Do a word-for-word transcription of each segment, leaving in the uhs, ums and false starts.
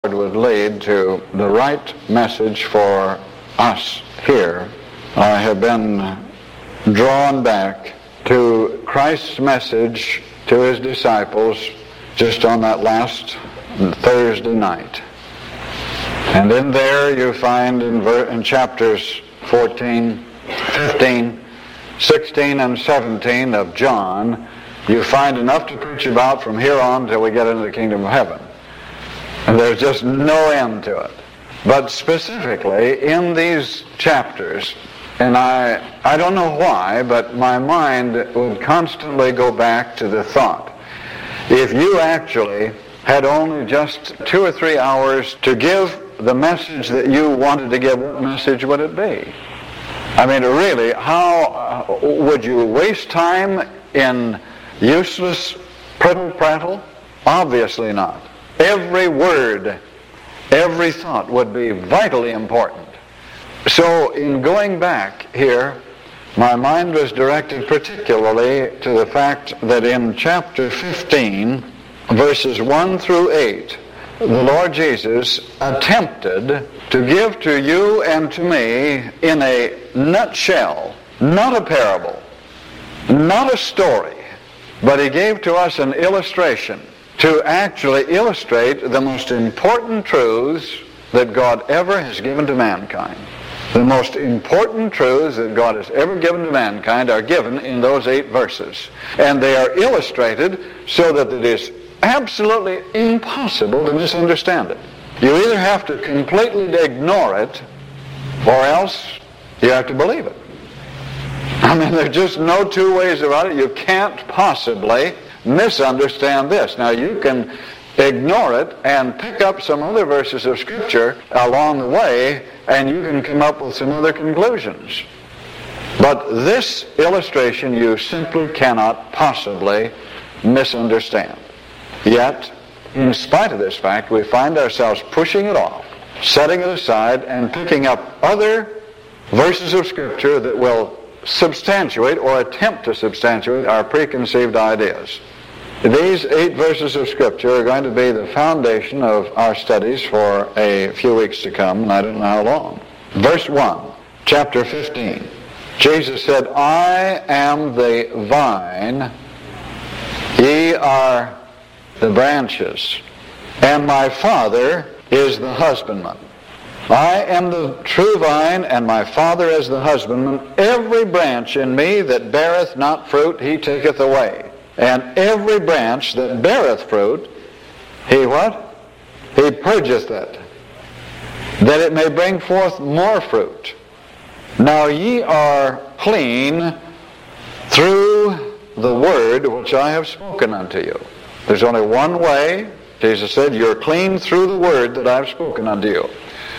would lead to the right message for us here, I have been drawn back to Christ's message to his disciples just on that last Thursday night. And in there you find in, ver- in chapters fourteen, fifteen, sixteen, and seventeen of John, you find enough to preach about from here on till we get into the kingdom of heaven. And there's just no end to it. But specifically in these chapters, and I, I don't know why, but my mind would constantly go back to the thought, if you actually had only just two or three hours to give the message that you wanted to give, what message would it be? I mean, really, how uh, would you waste time in useless prittle-prattle? Obviously not. Every word, every thought would be vitally important. So in going back here, my mind was directed particularly to the fact that in chapter fifteen, verses one through eight, the Lord Jesus attempted to give to you and to me in a nutshell, not a parable, not a story, but he gave to us an illustration to actually illustrate the most important truths that God ever has given to mankind. The most important truths that God has ever given to mankind are given in those eight verses. And they are illustrated so that it is absolutely impossible to misunderstand it. You either have to completely ignore it, or else you have to believe it. I mean, there's just no two ways about it. You can't possibly misunderstand this. Now, you can ignore it and pick up some other verses of Scripture along the way, and you can come up with some other conclusions. But this illustration you simply cannot possibly misunderstand. Yet, in spite of this fact, we find ourselves pushing it off, setting it aside, and picking up other verses of Scripture that will substantiate or attempt to substantiate our preconceived ideas. These eight verses of Scripture are going to be the foundation of our studies for a few weeks to come, and I don't know how long. Verse one, chapter fifteen. Jesus said, I am the vine, ye are the branches, and my Father is the husbandman. I am the true vine, and my Father is the husbandman. Every branch in me that beareth not fruit, he taketh away. And every branch that beareth fruit, he what? He purgeth it, that it may bring forth more fruit. Now ye are clean through the word which I have spoken unto you. There's only one way. Jesus said, you're clean through the word that I have spoken unto you.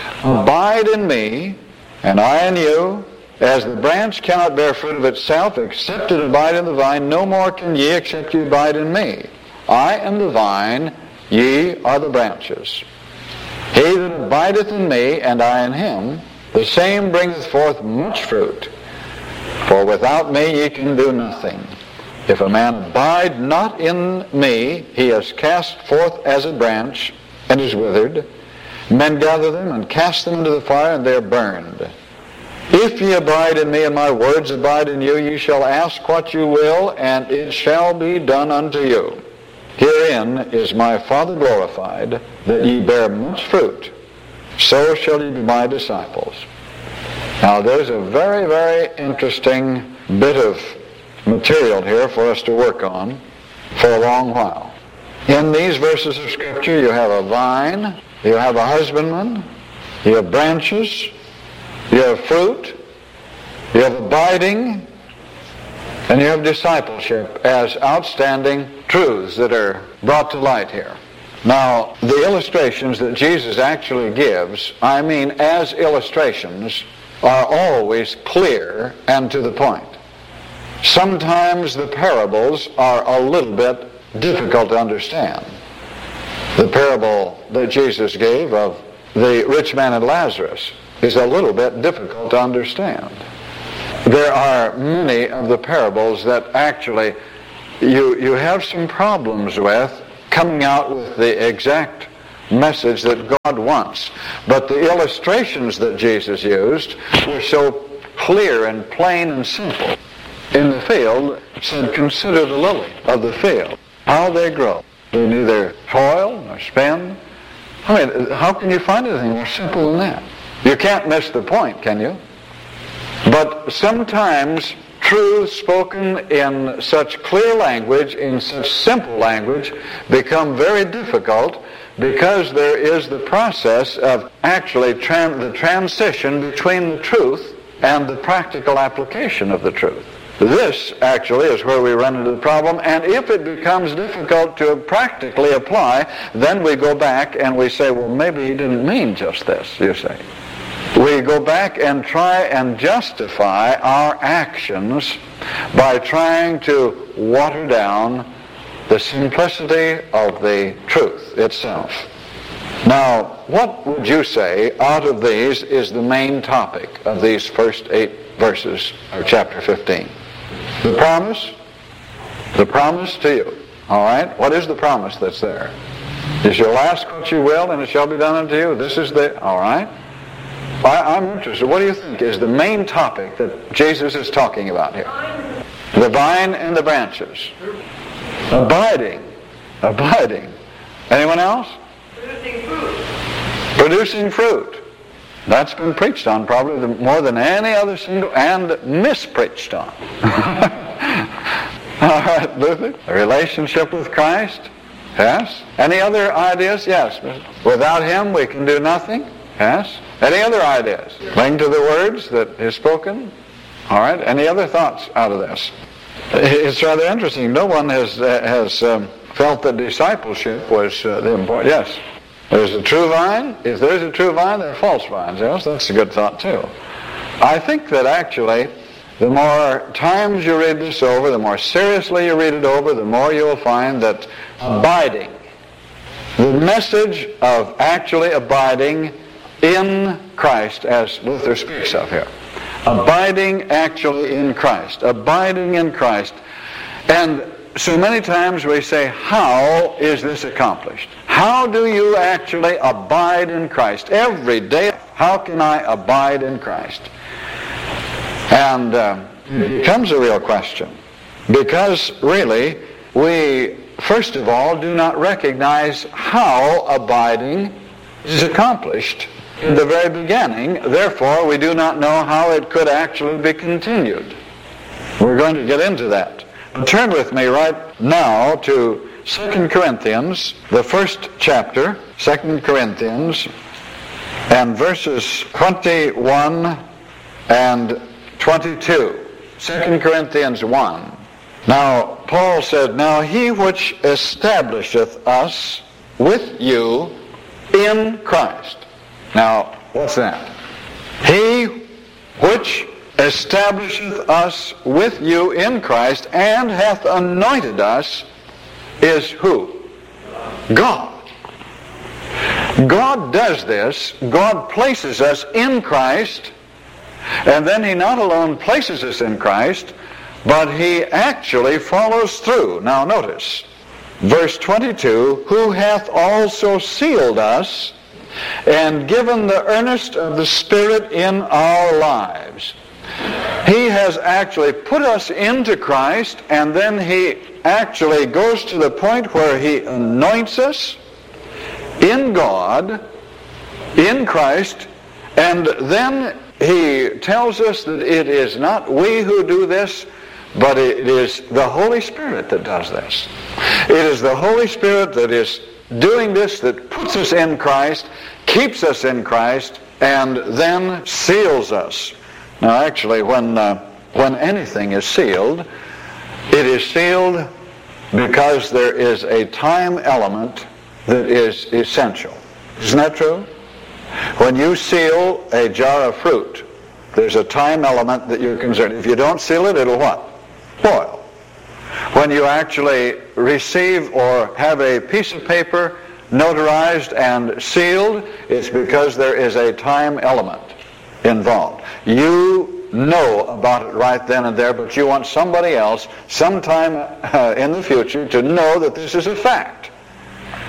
Abide in me, and I in you. As the branch cannot bear fruit of itself, except it abide in the vine, no more can ye, except ye abide in me. I am the vine, ye are the branches. He that abideth in me, and I in him, the same bringeth forth much fruit. For without me ye can do nothing. If a man abide not in me, he is cast forth as a branch, and is withered. Men gather them, and cast them into the fire, and they are burned. If ye abide in me, and my words abide in you, ye shall ask what you will, and it shall be done unto you. Herein is my Father glorified, that ye bear much fruit. So shall ye be my disciples. Now there's a very, very interesting bit of material here for us to work on for a long while. In these verses of Scripture, you have a vine, you have a husbandman, you have branches, you have fruit, you have abiding, and you have discipleship as outstanding truths that are brought to light here. Now, the illustrations that Jesus actually gives, I mean as illustrations, are always clear and to the point. Sometimes the parables are a little bit difficult to understand. The parable that Jesus gave of the rich man and Lazarus is a little bit difficult to understand. There are many of the parables that actually you, you have some problems with coming out with the exact message that God wants. But the illustrations that Jesus used were so clear and plain and simple. In the field, it said, consider the lily of the field, how they grow. They neither toil nor spin. I mean, how can you find anything more simple than that? You can't miss the point, can you? But sometimes truths spoken in such clear language, in such simple language, become very difficult because there is the process of actually tran- the transition between the truth and the practical application of the truth. This actually is where we run into the problem, and if it becomes difficult to practically apply, then we go back and we say, well, maybe he didn't mean just this, you say. We go back and try and justify our actions by trying to water down the simplicity of the truth itself. Now, what would you say out of these is the main topic of these first eight verses of chapter fifteen? The promise, the promise to you. All right? What is the promise that's there? You shall ask what you will, and it shall be done unto you. This is the, all right? I, I'm interested. What do you think is the main topic that Jesus is talking about here? The vine and the branches. Abiding. Abiding. Anyone else? Producing fruit. Producing fruit. That's been preached on probably more than any other single, and mispreached on. All right, Luther. The relationship with Christ. Yes. Any other ideas? Yes. Without Him we can do nothing. Yes. Any other ideas? Cling to the words that is spoken. All right. Any other thoughts out of this? It's rather interesting. No one has uh, has um, felt that discipleship was uh, the important. Yes. There's a true vine. If there's a true vine, there are false vines. Yes, that's a good thought too. I think that actually, the more times you read this over, the more seriously you read it over, the more you'll find that abiding, the message of actually abiding in Christ, as Luther speaks of here, abiding actually in Christ, abiding in Christ. And so many times we say, how is this accomplished? How do you actually abide in Christ? Every day, how can I abide in Christ? And uh, it becomes a real question. Because really, we, first of all, do not recognize how abiding is accomplished in the very beginning. Therefore, we do not know how it could actually be continued. We're going to get into that. But turn with me right now to Second Corinthians, the first chapter, Second Corinthians, and verses twenty-one and twenty-two. Second Corinthians one. Now, Paul said, now he which establisheth us with you in Christ. Now, what's that? He which establisheth us with you in Christ and hath anointed us is who? God. God does this. God places us in Christ, and then He not alone places us in Christ, but He actually follows through. Now notice, verse twenty-two, who hath also sealed us and given the earnest of the Spirit in our lives. He has actually put us into Christ, and then He actually goes to the point where He anoints us in God, in Christ, and then He tells us that it is not we who do this, but it is the Holy Spirit that does this. It is the Holy Spirit that is doing this, that puts us in Christ, keeps us in Christ, and then seals us. Now actually, when uh, when anything is sealed, it is sealed because there is a time element that is essential. Isn't that true? When you seal a jar of fruit, there's a time element that you're concerned. If you don't seal it, it'll what? Spoil. When you actually receive or have a piece of paper notarized and sealed, it's because there is a time element involved. You know about it right then and there, but you want somebody else sometime uh, in the future to know that this is a fact.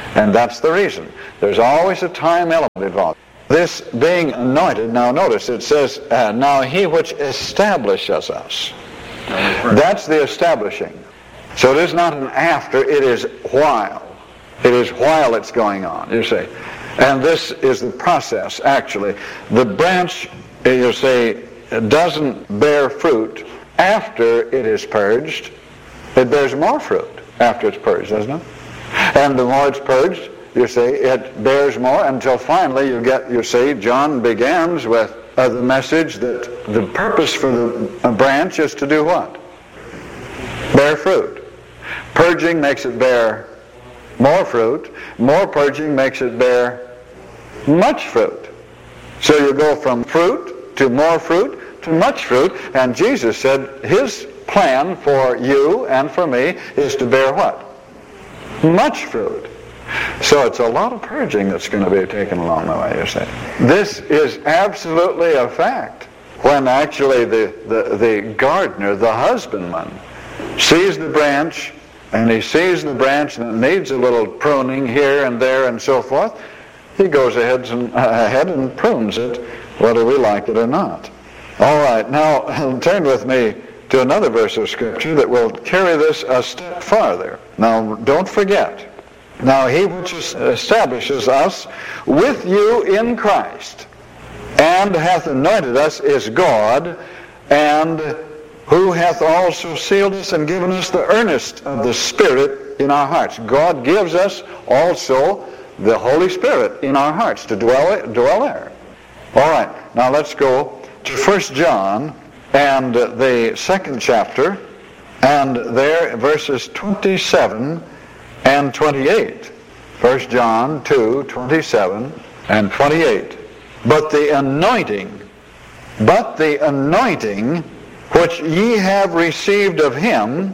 And that's the reason. There's always a time element involved. This being anointed, now notice it says, uh, now he which establishes us. That's the establishing. So it is not an after, it is while. It is while it's going on, you see. And this is the process, actually. The branch, you say, doesn't bear fruit after it is purged. It bears more fruit after it's purged, doesn't it? And the more it's purged, you see, it bears more until finally you get, you see, John begins with uh, the message that the purpose for the uh, branch is to do what? Bear fruit. Purging makes it bear more fruit. More purging makes it bear much fruit. So you go from fruit to more fruit to much fruit, and Jesus said his plan for you and for me is to bear what? Much fruit. So it's a lot of purging that's going to be taken along the way, you see. This is absolutely a fact. When actually the, the, the gardener, the husbandman, sees the branch, and he sees the branch and it needs a little pruning here and there and so forth, he goes ahead and, uh, ahead and prunes it, whether we like it or not. All right, now turn with me to another verse of Scripture that will carry this a step farther. Now, don't forget. Now, he which establishes us with you in Christ and hath anointed us is God, and who hath also sealed us and given us the earnest of the Spirit in our hearts. God gives us also the Holy Spirit in our hearts to dwell, dwell there. All right, now let's go to First John and the second chapter, and there verses twenty-seven and twenty-eight. First John two, twenty-seven and twenty-eight. But the anointing, but the anointing which ye have received of him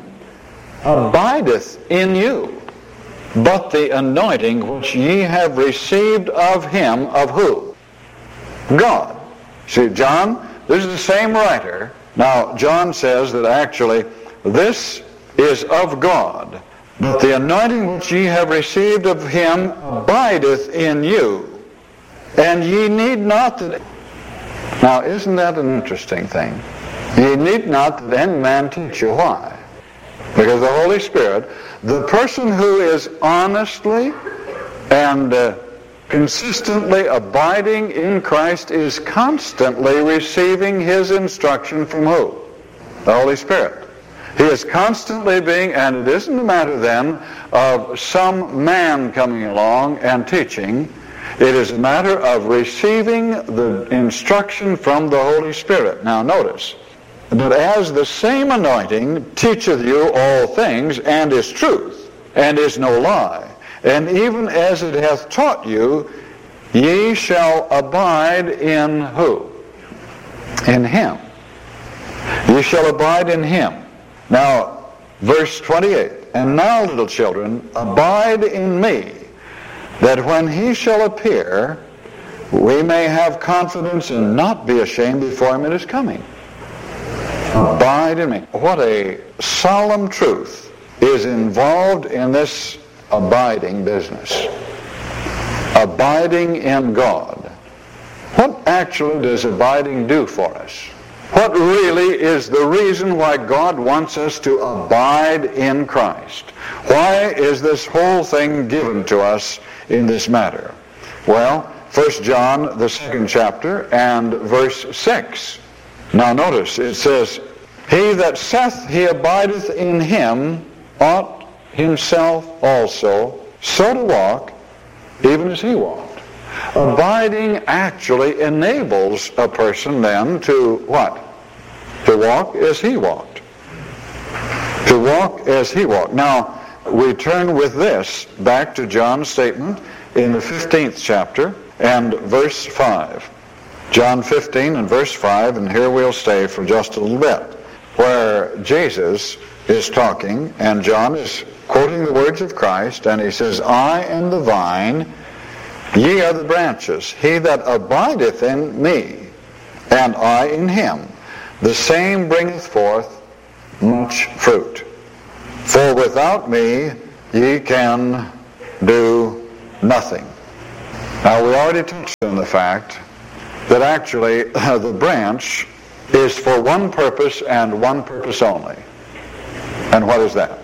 abideth in you. But the anointing which ye have received of him, of who? God. See, John, this is the same writer. Now, John says that actually this is of God. But the anointing which ye have received of him abideth in you, and ye need not that... Now, isn't that an interesting thing? Ye need not that any man teach you. Why? Because the Holy Spirit, the person who is honestly and uh, consistently abiding in Christ is constantly receiving his instruction from who? The Holy Spirit. He is constantly being, and it isn't a matter then of some man coming along and teaching. It is a matter of receiving the instruction from the Holy Spirit. Now notice, but as the same anointing teacheth you all things, and is truth, and is no lie, and even as it hath taught you, ye shall abide in who? In him. Ye shall abide in him. Now, verse twenty-eight, and now, little children, abide in me, that when he shall appear, we may have confidence and not be ashamed before him at his coming. Abide in me. What a solemn truth is involved in this abiding business. Abiding in God. What actually does abiding do for us? What really is the reason why God wants us to abide in Christ? Why is this whole thing given to us in this matter? Well, First John, the second chapter, and verse six. Now notice, it says, he that saith he abideth in him ought himself also so to walk, even as he walked. Abiding actually enables a person then to what? To walk as he walked. To walk as he walked. Now, we turn with this back to John's statement in the fifteenth chapter and verse five. John fifteen and verse five, and here we'll stay for just a little bit, where Jesus is talking, and John is quoting the words of Christ, and he says, I am the vine, ye are the branches. He that abideth in me, and I in him, the same bringeth forth much fruit. For without me ye can do nothing. Now, we already touched on the fact that actually uh, the branch is for one purpose and one purpose only. And what is that?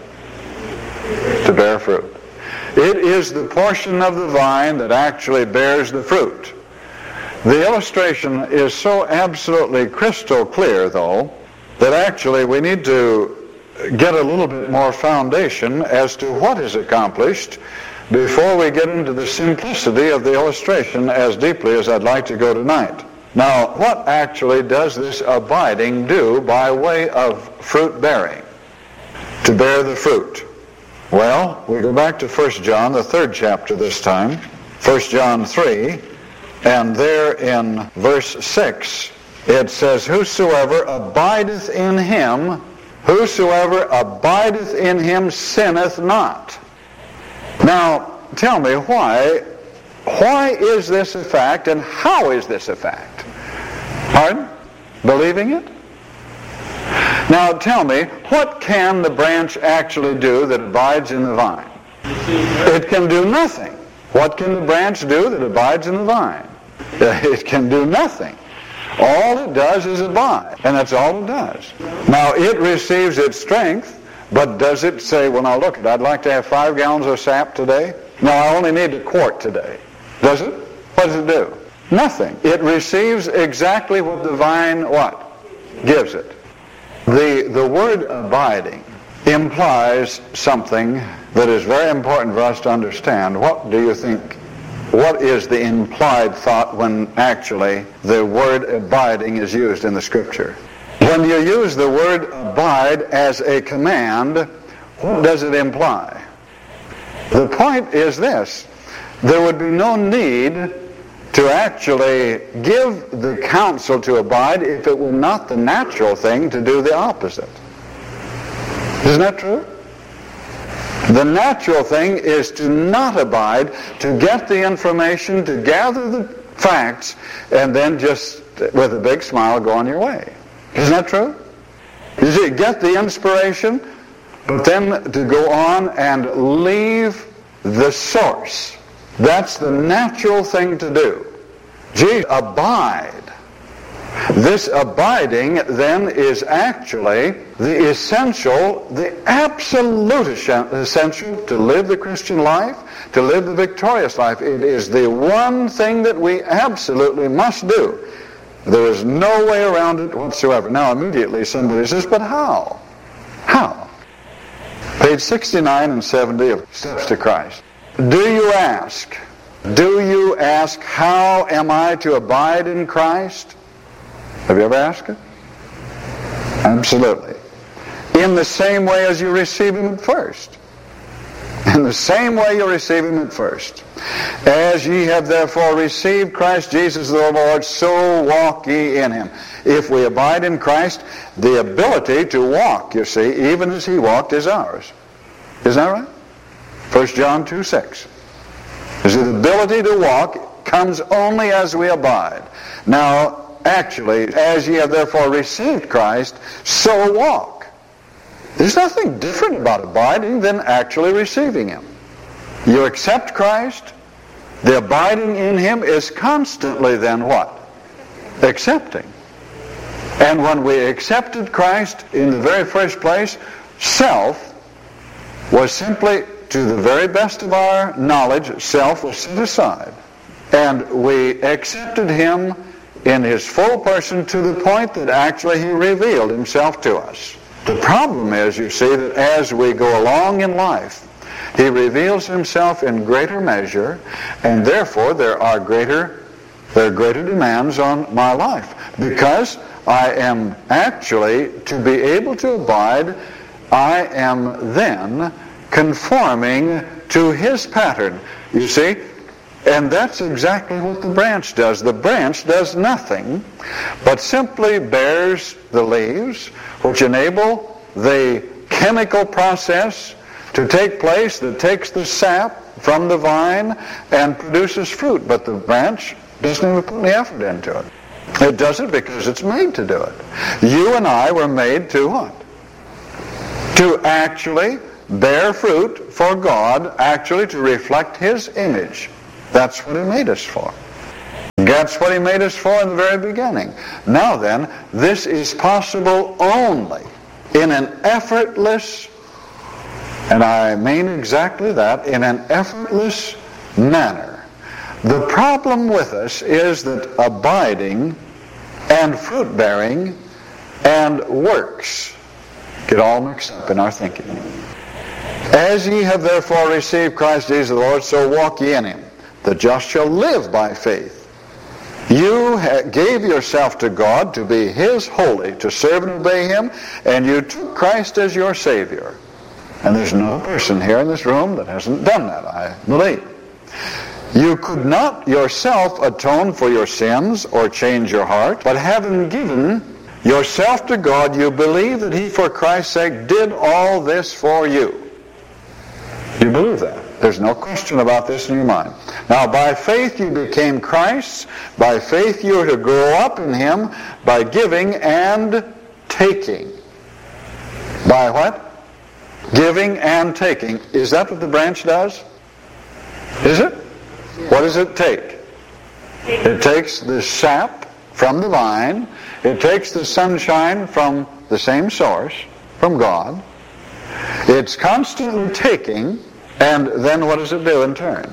To bear fruit. It is the portion of the vine that actually bears the fruit. The illustration is so absolutely crystal clear, though, that actually we need to get a little bit more foundation as to what is accomplished before we get into the simplicity of the illustration as deeply as I'd like to go tonight. Now, what actually does this abiding do by way of fruit bearing? To bear the fruit. Well, we go back to First John, the third chapter this time, First John three, and there in verse six, it says, Whosoever abideth in him, whosoever abideth in him sinneth not. Now, tell me, why, why is this a fact, and how is this a fact? Pardon? Believing it? Now, tell me, what can the branch actually do that abides in the vine? It can do nothing. What can the branch do that abides in the vine? It can do nothing. All it does is abide, and that's all it does. Now, it receives its strength, but does it say, well, now look, I'd like to have five gallons of sap today. No, I only need a quart today. Does it? What does it do? Nothing. It receives exactly what the vine, what? Gives it. The, the word abiding implies something that is very important for us to understand. What do you think? What is the implied thought when actually the word abiding is used in the Scripture? When you use the word abide as a command, what does it imply? The point is this: there would be no need to actually give the counsel to abide if it were not the natural thing to do the opposite. Isn't that true? The natural thing is to not abide, to get the information, to gather the facts, and then just with a big smile go on your way. Isn't that true? You see, get the inspiration, but then to go on and leave the source. That's the natural thing to do. Gee, abide. This abiding then is actually the essential, the absolute essential to live the Christian life, to live the victorious life. It is the one thing that we absolutely must do. There is no way around it whatsoever. Now immediately somebody says, but how? How? Page sixty-nine and seventy of Steps to Christ. Do you ask? Do you ask, how am I to abide in Christ? Have you ever asked it? Absolutely. In the same way as you receive Him at first. In the same way you receive Him at first. As ye have therefore received Christ Jesus the Lord, so walk ye in Him. If we abide in Christ, the ability to walk, you see, even as He walked, is ours. Isn't that right? First John two six. The ability to walk comes only as we abide. Now, actually, as ye have therefore received Christ, so walk. There's nothing different about abiding than actually receiving Him. You accept Christ, the abiding in Him is constantly then what? Accepting. And when we accepted Christ in the very first place, self was simply, to the very best of our knowledge, self was set aside. And we accepted Him in His full person to the point that actually He revealed Himself to us. The problem is, you see, that as we go along in life, He reveals Himself in greater measure, and therefore there are greater, there are greater demands on my life. Because I am actually, to be able to abide, I am then conforming to His pattern. You see? And that's exactly what the branch does. The branch does nothing but simply bears the leaves, which enable the chemical process to take place that takes the sap from the vine and produces fruit. But the branch doesn't even put any effort into it. It does it because it's made to do it. You and I were made to what? To actually bear fruit for God, actually to reflect His image. That's what He made us for. That's what He made us for in the very beginning. Now then, this is possible only in an effortless, and I mean exactly that, in an effortless manner. The problem with us is that abiding and fruit-bearing and works get all mixed up in our thinking. As ye have therefore received Christ Jesus the Lord, so walk ye in Him. The just shall live by faith. You gave yourself to God to be His holy, to serve and obey Him, and you took Christ as your Savior. And there's no person here in this room that hasn't done that, I believe. You could not yourself atone for your sins or change your heart, but having given yourself to God, you believe that He, for Christ's sake, did all this for you. You believe that? There's no question about this in your mind. Now, by faith you became Christ's. By faith you are to grow up in Him by giving and taking. By what? Giving and taking. Is that what the branch does? Is it? What does it take? It takes the sap from the vine. It takes the sunshine from the same source, from God. It's constantly taking, and then what does it do in turn?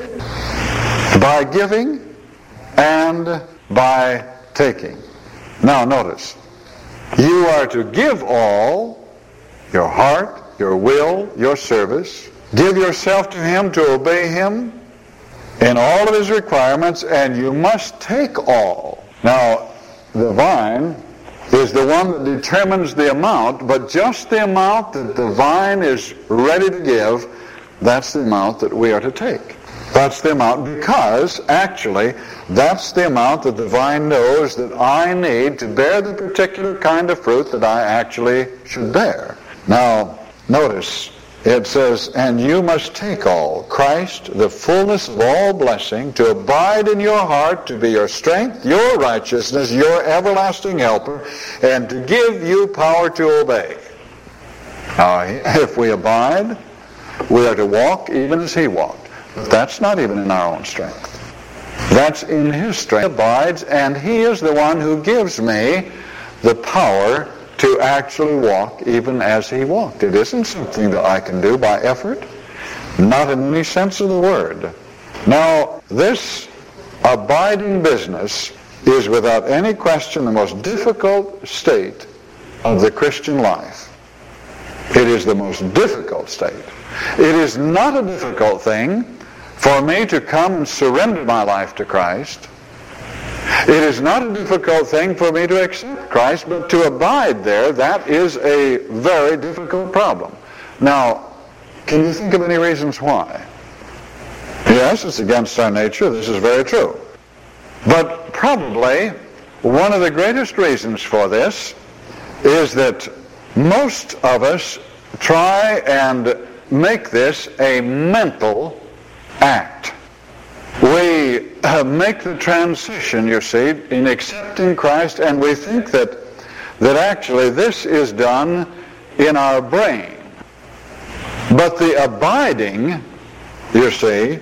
By giving and by taking. Now notice, you are to give all, your heart, your will, your service. Give yourself to Him to obey Him in all of His requirements, and you must take all. Now, the vine is the one that determines the amount, but just the amount that the vine is ready to give, that's the amount that we are to take. That's the amount, because actually that's the amount that the vine knows that I need to bear the particular kind of fruit that I actually should bear. Now, notice, it says, and you must take all, Christ, the fullness of all blessing, to abide in your heart, to be your strength, your righteousness, your everlasting helper, and to give you power to obey. Now, if we abide, we are to walk even as He walked. But that's not even in our own strength. That's in His strength. He abides, and He is the one who gives me the power to actually walk even as He walked. It isn't something that I can do by effort, not in any sense of the word. Now, this abiding business is without any question the most difficult state of the Christian life. It is the most difficult state. It is not a difficult thing for me to come and surrender my life to Christ. It is not a difficult thing for me to accept Christ, but to abide there, that is a very difficult problem. Now, can you think of any reasons why? Yes, it's against our nature. This is very true. But probably one of the greatest reasons for this is that most of us try and make this a mental act. We uh, make the transition, you see, in accepting Christ, and we think that that actually this is done in our brain. But the abiding, you see,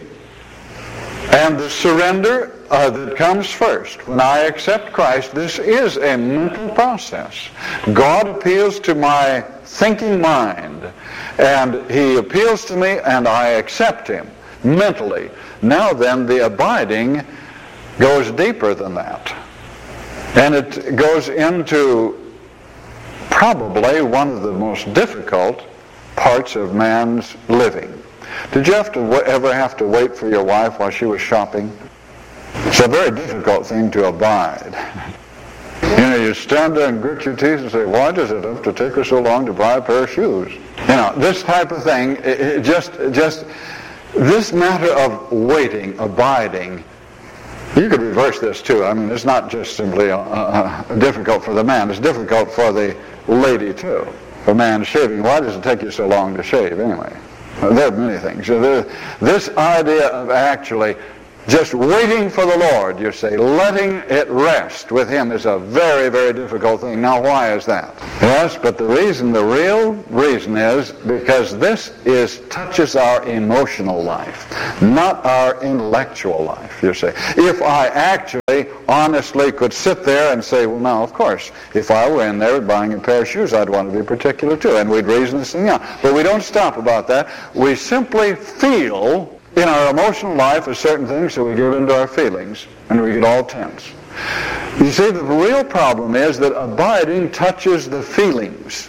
and the surrender uh, that comes first. When I accept Christ, this is a mental process. God appeals to my thinking mind, and He appeals to me, and I accept Him mentally. Now then, the abiding goes deeper than that. And it goes into probably one of the most difficult parts of man's living. Did you have to ever have to wait for your wife while she was shopping? It's a very difficult thing to abide. You know, you stand there and grit your teeth and say, why does it have to take her so long to buy a pair of shoes? You know, this type of thing, it, it just, just, this matter of waiting, abiding, you could reverse this too. I mean, it's not just simply uh, uh, difficult for the man, it's difficult for the lady too. For a man shaving, why does it take you so long to shave anyway? Well, there are many things. So there, this idea of actually just waiting for the Lord, you say, letting it rest with Him is a very, very difficult thing. Now, why is that? Yes, but the reason, the real reason is because this is touches our emotional life, not our intellectual life, you say. If I actually, honestly could sit there and say, well, now, of course, if I were in there buying a pair of shoes, I'd want to be particular too, and we'd reason this thing out. But we don't stop about that. We simply feel in our emotional life a certain thing, so we give into our feelings, and we get all tense. You see, the real problem is that abiding touches the feelings.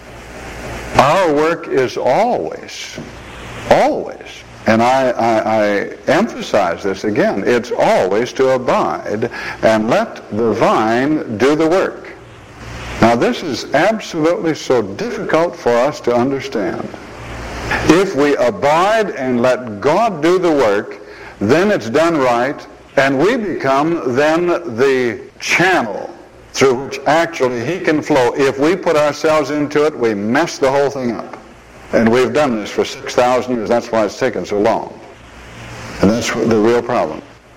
Our work is always, always, and I, I, I emphasize this again, it's always to abide and let the vine do the work. Now, this is absolutely so difficult for us to understand. If we abide and let God do the work, then it's done right, and we become then the channel through which actually He can flow. If we put ourselves into it, we mess the whole thing up. And we've done this for six thousand years. That's why it's taken so long. And that's the real problem.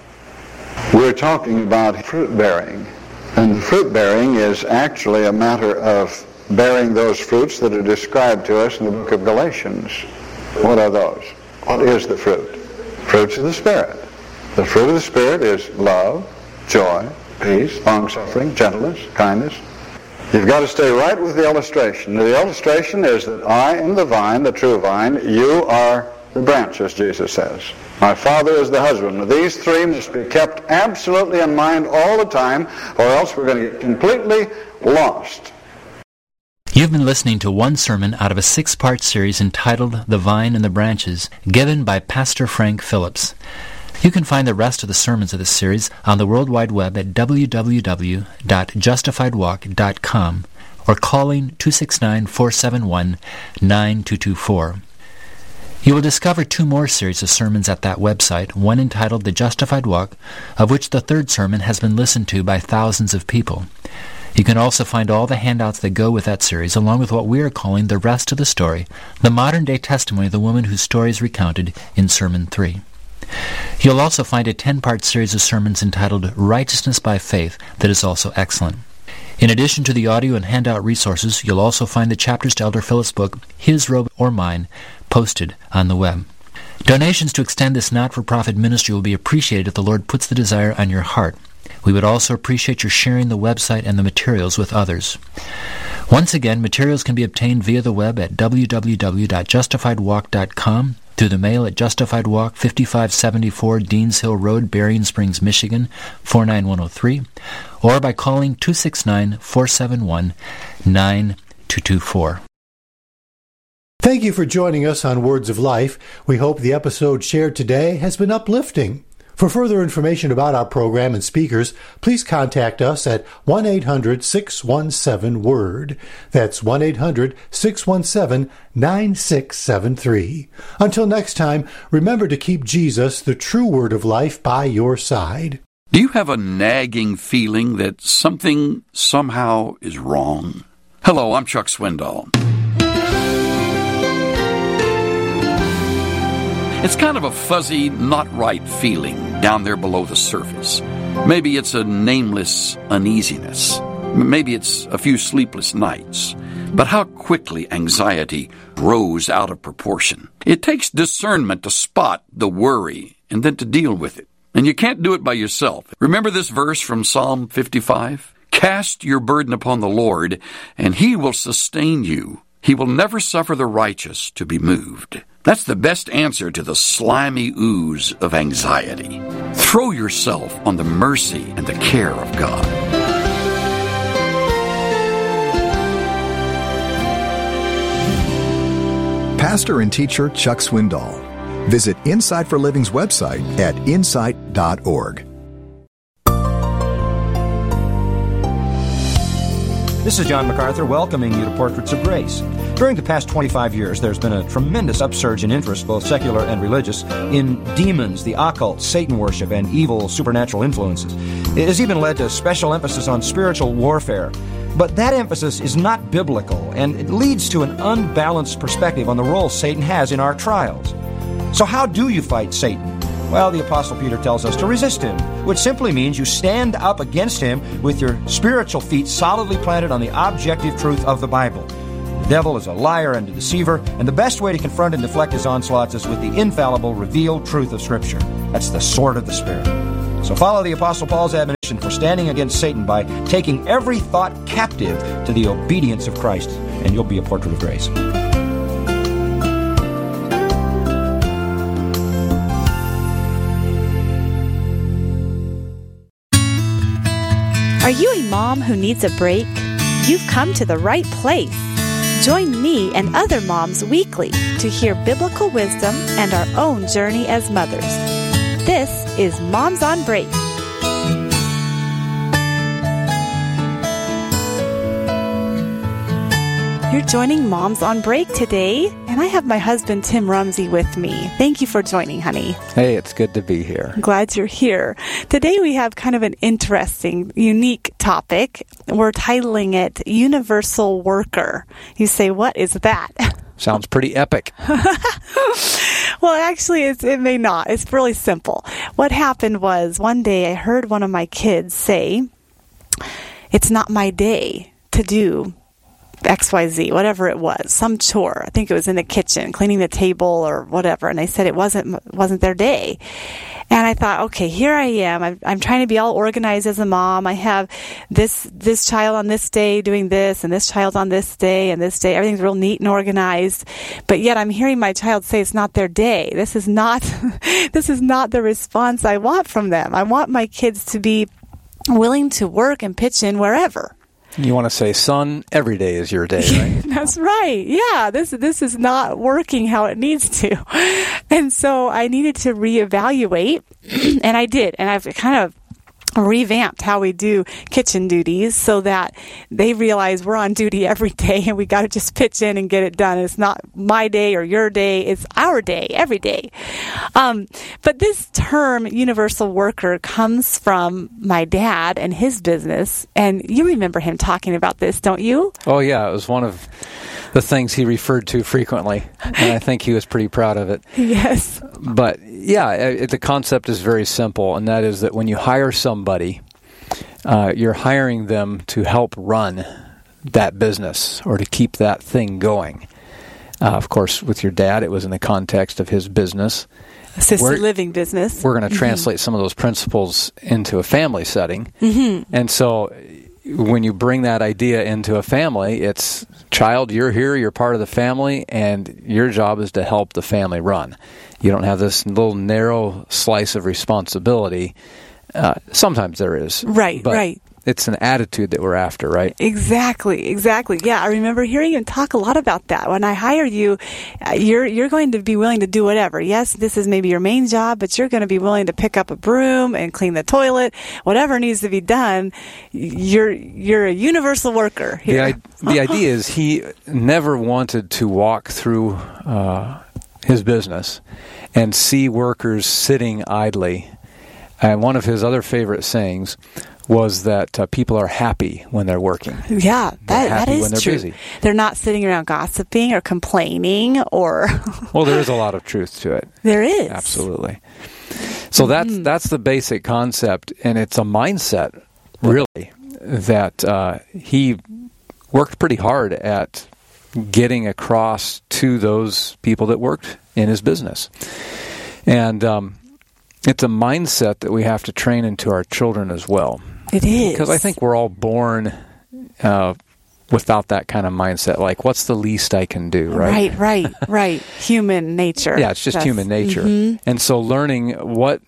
We're talking about fruit bearing. And the fruit bearing is actually a matter of bearing those fruits that are described to us in the book of Galatians. What are those? What is the fruit? Fruits of the Spirit. The fruit of the Spirit is love, joy, peace, long-suffering, gentleness, kindness. You've got to stay right with the illustration. The illustration is that I am the vine, the true vine. You are the branches, Jesus says. My Father is the husband. These three must be kept absolutely in mind all the time, or else we're going to get completely lost. You've been listening to one sermon out of a six-part series entitled The Vine and the Branches, given by Pastor Frank Phillips. You can find the rest of the sermons of this series on the World Wide Web at w w w dot justified walk dot com or calling two six nine, four seven one, nine two two four. You will discover two more series of sermons at that website, one entitled The Justified Walk, of which the third sermon has been listened to by thousands of people. You can also find all the handouts that go with that series, along with what we are calling the rest of the story, the modern-day testimony of the woman whose story is recounted in Sermon three. You'll also find a ten-part series of sermons entitled Righteousness by Faith that is also excellent. In addition to the audio and handout resources, you'll also find the chapters to Elder Phillips' book, His Robe or Mine, posted on the web. Donations to extend this not-for-profit ministry will be appreciated if the Lord puts the desire on your heart. We would also appreciate your sharing the website and the materials with others. Once again, materials can be obtained via the web at w w w dot justified walk dot com, through the mail at Justified Walk, fifty-five seventy-four Deans Hill Road, Berrien Springs, Michigan, four nine one oh three, or by calling two six nine, four seven one, nine two two four. Thank you for joining us on Words of Life. We hope the episode shared today has been uplifting. For further information about our program and speakers, please contact us at one eight hundred, six one seven, W O R D. That's one eight hundred, six one seven, nine six seven three. Until next time, remember to keep Jesus, the true Word of Life, by your side. Do you have a nagging feeling that something somehow is wrong? Hello, I'm Chuck Swindoll. It's kind of a fuzzy, not right feeling down there below the surface. Maybe it's a nameless uneasiness. Maybe it's a few sleepless nights. But how quickly anxiety grows out of proportion. It takes discernment to spot the worry and then to deal with it. And you can't do it by yourself. Remember this verse from Psalm fifty-five? Cast your burden upon the Lord, and He will sustain you. He will never suffer the righteous to be moved. That's the best answer to the slimy ooze of anxiety. Throw yourself on the mercy and the care of God. Pastor and teacher Chuck Swindoll. Visit Insight for Living's website at insight dot org. This is John MacArthur welcoming you to Portraits of Grace. During the past twenty-five years, there's been a tremendous upsurge in interest, both secular and religious, in demons, the occult, Satan worship, and evil supernatural influences. It has even led to special emphasis on spiritual warfare. But that emphasis is not biblical, and it leads to an unbalanced perspective on the role Satan has in our trials. So how do you fight Satan? Well, the Apostle Peter tells us to resist him, which simply means you stand up against him with your spiritual feet solidly planted on the objective truth of the Bible. The devil is a liar and a deceiver, and the best way to confront and deflect his onslaughts is with the infallible, revealed truth of Scripture. That's the sword of the Spirit. So follow the Apostle Paul's admonition for standing against Satan by taking every thought captive to the obedience of Christ, and you'll be a portrait of grace. Are you a mom who needs a break? You've come to the right place. Join me and other moms weekly to hear biblical wisdom and our own journey as mothers. This is Moms on Break. You're joining Moms on Break today, and I have my husband Tim Rumsey with me. Thank you for joining, honey. Hey, it's good to be here. I'm glad you're here. Today we have kind of an interesting, unique topic. We're titling it Universal Worker. You say, what is that? Sounds pretty epic. Well, actually, it's, it may not. It's really simple. What happened was one day I heard one of my kids say, it's not my day to do X Y Z, whatever it was, some chore. I think it was in the kitchen, cleaning the table or whatever. And they said it wasn't wasn't their day. And I thought, okay, here I am. I'm, I'm trying to be all organized as a mom. I have this this child on this day doing this, and this child on this day, and this day. Everything's real neat and organized. But yet I'm hearing my child say it's not their day. This is not this is not the response I want from them. I want my kids to be willing to work and pitch in wherever. You want to say, son, every day is your day, right? That's right. Yeah, this this is not working how it needs to. And so I needed to reevaluate, and I did. And I've kind of revamped how we do kitchen duties so that they realize we're on duty every day and we got to just pitch in and get it done. It's not my day or your day. It's our day, every day. Um, but this term, universal worker, comes from my dad and his business. And you remember him talking about this, don't you? Oh, yeah. It was one of the things he referred to frequently. And I think he was pretty proud of it. Yes. But, yeah, it, the concept is very simple. And that is that when you hire somebody, uh, you're hiring them to help run that business or to keep that thing going. Uh, of course, with your dad, it was in the context of his business. Assisted we're, living business. We're going to mm-hmm. translate some of those principles into a family setting. Mm-hmm. And so when you bring that idea into a family, it's, child, you're here, you're part of the family, and your job is to help the family run. You don't have this little narrow slice of responsibility. Uh, sometimes there is. Right, but right. It's an attitude that we're after, right? Exactly, exactly. Yeah, I remember hearing him talk a lot about that. When I hire you, uh, you're you're going to be willing to do whatever. Yes, this is maybe your main job, but you're going to be willing to pick up a broom and clean the toilet, whatever needs to be done. You're you're a universal worker here. The, the idea is he never wanted to walk through uh, his business and see workers sitting idly. And one of his other favorite sayings was that uh, people are happy when they're working. Yeah, that, that is when they're true. Busy. They're not sitting around gossiping or complaining or... Well, there is a lot of truth to it. There is. Absolutely. So that's mm-hmm. that's the basic concept, and it's a mindset, really, that uh, he worked pretty hard at getting across to those people that worked in his business. And um, it's a mindset that we have to train into our children as well. It is. Because I think we're all born uh, without that kind of mindset. Like, what's the least I can do, right? Right, right, right. Human nature. Yeah, it's just That's, human nature. Mm-hmm. And so learning what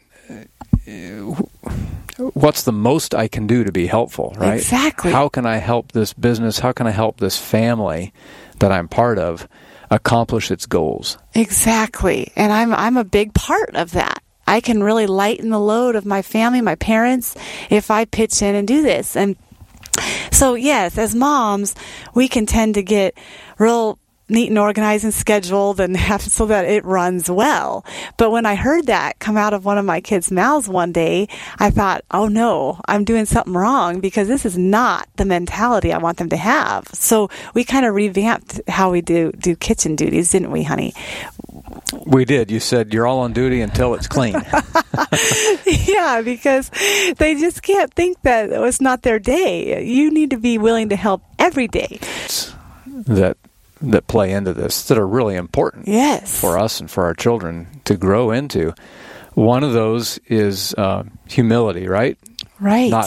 what's the most I can do to be helpful, right? Exactly. How can I help this business? How can I help this family that I'm part of accomplish its goals? Exactly. And I'm I'm a big part of that. I can really lighten the load of my family, my parents, if I pitch in and do this. And so, yes, as moms, we can tend to get real neat and organized and scheduled and have so that it runs well. But when I heard that come out of one of my kids' mouths one day, I thought, oh no, I'm doing something wrong because this is not the mentality I want them to have. So we kind of revamped how we do, do kitchen duties, didn't we, honey? We did. You said you're all on duty until it's clean. Yeah, because they just can't think that it's not their day. You need to be willing to help every day. That that play into this that are really important yes. for us and for our children to grow into. One of those is uh, humility, right? Right. Not